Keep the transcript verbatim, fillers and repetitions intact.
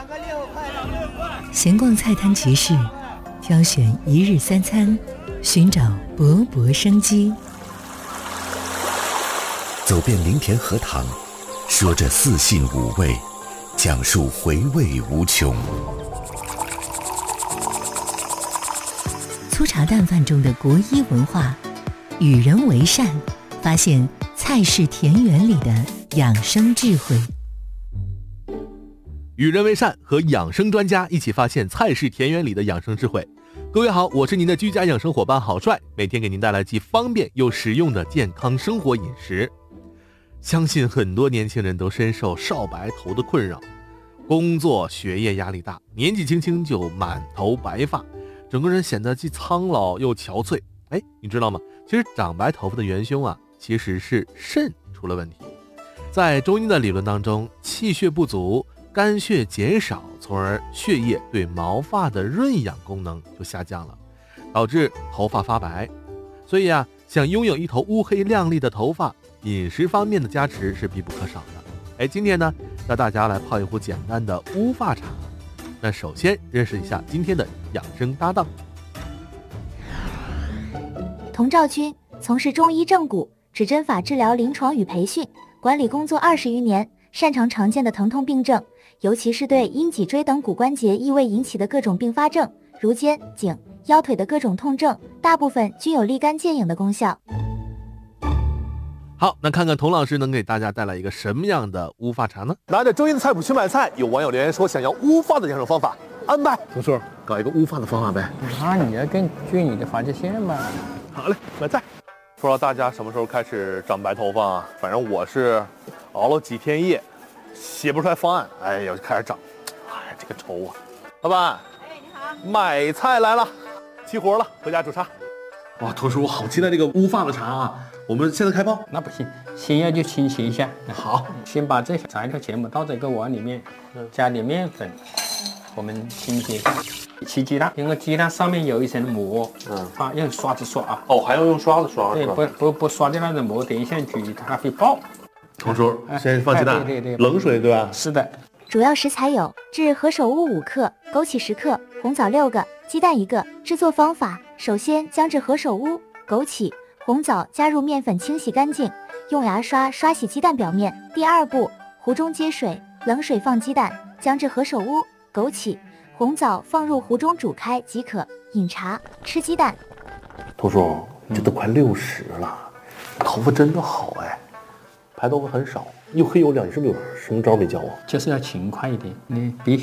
两个六块，两个六块。 闲逛菜摊集市，挑选一日三餐，寻找勃勃生机。 走遍林田荷塘，说着四性五味，讲述回味无穷。 粗茶淡饭中的国医文化，与人为善，发现菜式田园里的养生智慧。 与人为善和养生专家一起发现菜式田园里的养生智慧。各位好，我是您的居家养生伙伴郝帅，每天给您带来既方便又实用的健康生活饮食。相信很多年轻人都深受少白头的困扰，工作学业压力大，年纪轻轻就满头白发，整个人显得既苍老又憔悴。哎，你知道吗？其实长白头发的元凶啊，其实是肾出了问题。在中医的理论当中，气血不足，肝血减少，从而血液对毛发的润养功能就下降了，导致头发发白。所以啊，想拥有一头乌黑亮丽的头发，饮食方面的加持是必不可少的。哎，今天呢，教大家来泡一壶简单的乌发茶。那首先认识一下今天的养生搭档。 童兆军从事中医正骨、指针法治疗临床与培训管理工作二十余年，擅长常见的疼痛病症，尤其是对因脊椎等骨关节异位引起的各种并发症，如肩、颈、腰腿的各种痛症，大部分均有立竿见影的功效。 好，那看看童老师能给大家带来一个什么样的乌发茶呢？ 拿着中医的菜谱去买菜，有网友留言说想要乌发的养生方法，安排。同叔，搞一个乌发的方法呗。 那你要根据你的发际线吧。 好嘞，买菜。不知道大家什么时候开始长白头发啊？反正我是熬了几天夜，写不出来方案，哎呀，就开始长。哎呀，这个愁啊！老板， 哎，你好， 买菜来了，齐活了，回家煮茶。哇，同叔，我好期待这个乌发的茶啊！我们现在开泡？ 那不行，先要去清洗一下。 好， 先把这些材料全部倒在一个碗里面，加点面粉，我们清洗一下。起鸡蛋，因为鸡蛋上面有一层膜，嗯，啊，用刷子刷啊。 哦，还要用刷子刷？ 对，不不不刷掉那层膜，等一下煮它会爆。 同叔，先放鸡蛋， 对对对， 冷水对吧？ 是的。 主要食材有炙何首乌五克、枸杞十克、红枣六个、鸡蛋一个。制作方法：首先将炙何首乌、枸杞、红枣加入面粉清洗干净，用牙刷刷洗鸡蛋表面。第二步，壶中接水，冷水放鸡蛋，将炙何首乌、枸杞、红枣放入壶中煮开即可。饮茶，吃鸡蛋。 同叔，你这都快六十了，头发真的好哎，白头发很少，又黑又亮，你是不是有什么招没教我？ 就是要勤快一点，你必须